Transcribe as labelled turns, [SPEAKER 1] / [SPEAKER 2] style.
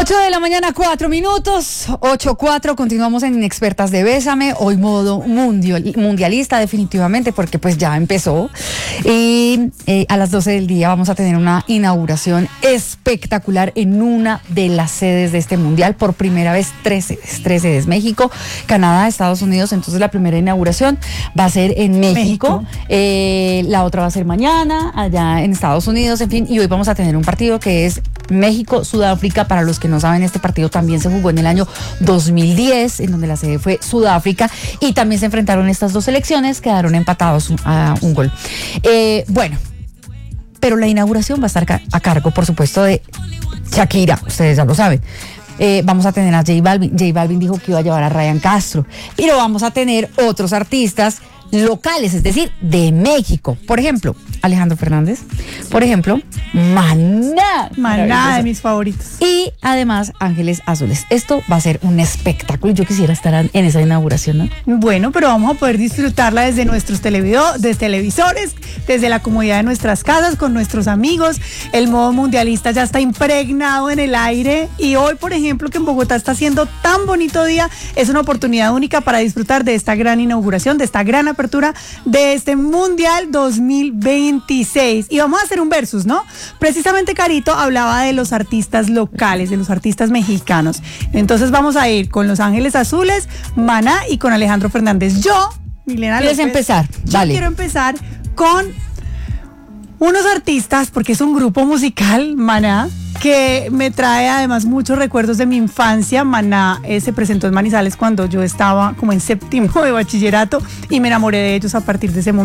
[SPEAKER 1] 8:04 a.m, 8:04, continuamos en Inexpertas de Bésame, hoy modo mundialista definitivamente, porque pues ya empezó, y a las 12 del día vamos a tener una inauguración espectacular en una de las sedes de este mundial, por primera vez 3 sedes, México, Canadá, Estados Unidos. Entonces la primera inauguración va a ser en México. La otra va a ser mañana allá en Estados Unidos, en fin, y hoy vamos a tener un partido que es México-Sudáfrica. Para los que no saben, este partido también se jugó en el año 2010, en donde la sede fue Sudáfrica, y también se enfrentaron estas dos selecciones, quedaron empatados a un gol. Bueno, pero la inauguración va a estar a cargo, por supuesto, de Shakira, ustedes ya lo saben. Vamos a tener a J Balvin. J Balvin dijo que iba a llevar a Ryan Castro, pero vamos a tener otros artistas locales, es decir, de México. Por ejemplo, Alejandro Fernández. Por ejemplo, Maná
[SPEAKER 2] de mis favoritos.
[SPEAKER 1] Y además Ángeles Azules. Esto va a ser un espectáculo. Yo quisiera estar en esa inauguración, ¿no?
[SPEAKER 2] Bueno, pero vamos a poder disfrutarla desde nuestros televisores, desde la comodidad de nuestras casas, con nuestros amigos. El modo mundialista ya está impregnado en el aire, y hoy, por ejemplo, que en Bogotá está haciendo tan bonito día, es una oportunidad única para disfrutar de esta gran inauguración, de esta gran apertura de este Mundial 2026. Y vamos a hacer un versus, ¿no? Precisamente Carito hablaba de los artistas locales, de los artistas mexicanos. Entonces vamos a ir con Los Ángeles Azules, Maná y con Alejandro Fernández. Yo, Milena López,
[SPEAKER 1] ¿quieres empezar? Dale.
[SPEAKER 2] Quiero empezar con unos artistas, porque es un grupo musical, Maná, que me trae además muchos recuerdos de mi infancia. Maná se presentó en Manizales cuando yo estaba como en séptimo de bachillerato, y me enamoré de ellos a partir de ese momento.